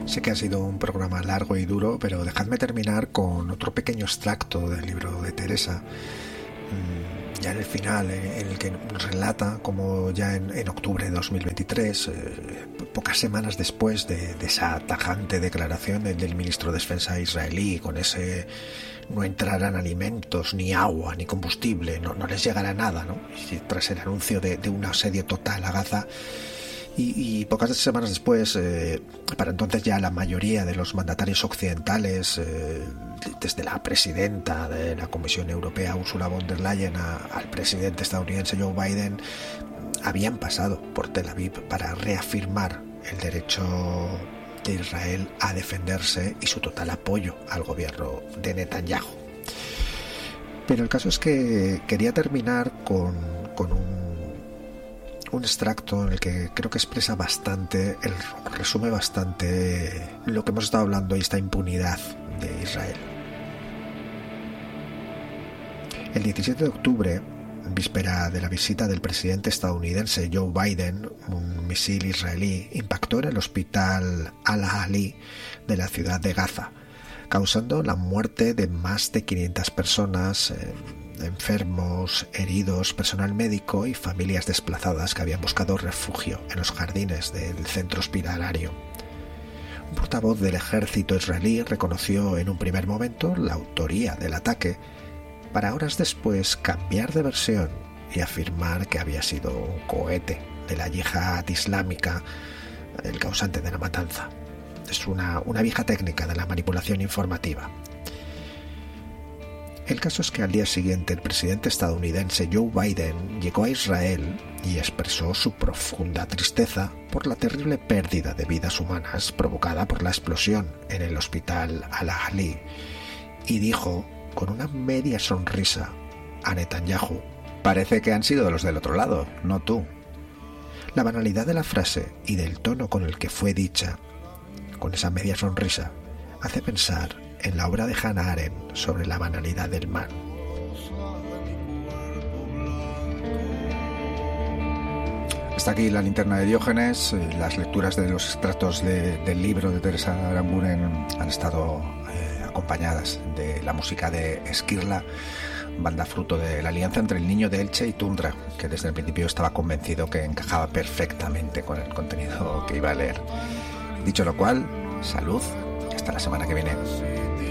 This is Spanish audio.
Sé que ha sido un programa largo y duro, pero dejadme terminar con otro pequeño extracto del libro de Teresa, ya en el final, en el que nos relata cómo ya en octubre de 2023, pocas semanas después de esa tajante declaración del ministro de Defensa israelí, con ese no entrarán alimentos, ni agua, ni combustible, no les llegará nada, ¿no? Y tras el anuncio de un asedio total a Gaza, y pocas semanas después, para entonces ya la mayoría de los mandatarios occidentales, desde la presidenta de la Comisión Europea, Ursula von der Leyen, al presidente estadounidense Joe Biden, habían pasado por Tel Aviv para reafirmar el derecho de Israel a defenderse y su total apoyo al gobierno de Netanyahu. Pero el caso es que quería terminar con un extracto en el que creo que expresa bastante, resume bastante lo que hemos estado hablando y esta impunidad de Israel. El 17 de octubre, víspera de la visita del presidente estadounidense Joe Biden, un misil israelí impactó en el hospital Al-Ahli de la ciudad de Gaza, causando la muerte de más de 500 personas, enfermos, heridos, personal médico y familias desplazadas que habían buscado refugio en los jardines del centro hospitalario. Un portavoz del ejército israelí reconoció en un primer momento la autoría del ataque, para horas después cambiar de versión y afirmar que había sido un cohete de la yihad islámica el causante de la matanza. Es una vieja técnica de la manipulación informativa. El caso es que al día siguiente el presidente estadounidense Joe Biden llegó a Israel y expresó su profunda tristeza por la terrible pérdida de vidas humanas provocada por la explosión en el hospital Al-Ahli, y dijo con una media sonrisa a Netanyahu: parece que han sido los del otro lado, no tú. La banalidad de la frase y del tono con el que fue dicha, con esa media sonrisa, hace pensar en la obra de Hannah Arendt sobre la banalidad del mal. Hasta aquí la linterna de Diógenes. Las lecturas de los extractos del libro de Teresa Aramburen han estado acompañadas de la música de Esquirla, banda fruto de la alianza entre el Niño de Elche y Tundra, que desde el principio estaba convencido que encajaba perfectamente con el contenido que iba a leer. Dicho lo cual, salud y hasta la semana que viene.